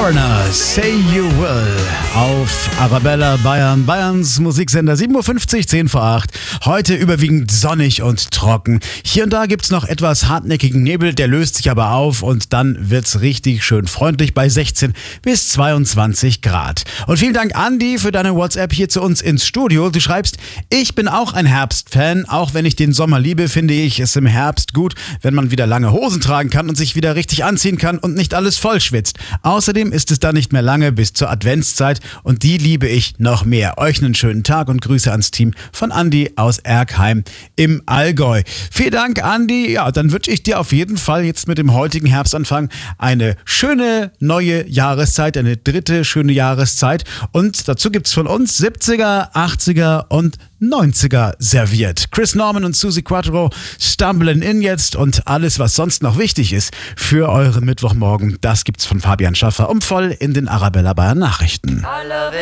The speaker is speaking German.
Foreigner, Say You Will auf Arabella Bayern, Bayerns Musiksender. 7.50 Uhr, 10 vor 8. Heute überwiegend sonnig und trocken. Hier und da gibt's noch etwas hartnäckigen Nebel, der löst sich aber auf und dann wird's richtig schön freundlich bei 16 bis 22 Grad. Und vielen Dank, Andi, für deine WhatsApp hier zu uns ins Studio. Du schreibst, ich bin auch ein Herbstfan. Auch wenn ich den Sommer liebe, finde ich es im Herbst gut, wenn man wieder lange Hosen tragen kann und sich wieder richtig anziehen kann und nicht alles voll schwitzt. Außerdem ist es da nicht mehr lange bis zur Adventszeit und die liebe ich noch mehr. Euch einen schönen Tag und Grüße ans Team von Andi aus Erkheim im Allgäu. Vielen Dank, Andi. Ja, dann wünsche ich dir auf jeden Fall jetzt mit dem heutigen Herbstanfang eine schöne neue Jahreszeit, eine dritte schöne Jahreszeit. Und dazu gibt's von uns 70er, 80er und 90er serviert. Chris Norman und Suzi Quattro stumblen in jetzt und alles, was sonst noch wichtig ist für euren Mittwochmorgen, das gibt's von Fabian Schaffer um voll in den Arabella Bayern Nachrichten.